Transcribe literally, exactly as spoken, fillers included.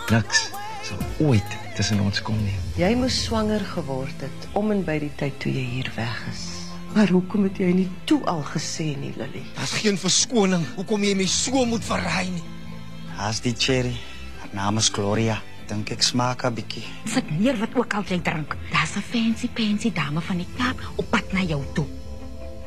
Niks sal ooit tussen ons kom nie. Jy moes swanger geword het, om en by die tyd toe jy hier weg is. Maar hoekom het jy nie toe al gesê nie, Lily? Daar's geen verskoning. Hoekom jy my so moet verraai nie? Haas die cherry. Haar naam is Gloria. Dink ek smaak 'n bietjie. Sit neer wat ook al jy drink. Daar's 'n fancy fancy dame van die Kaap op pad na jou toe.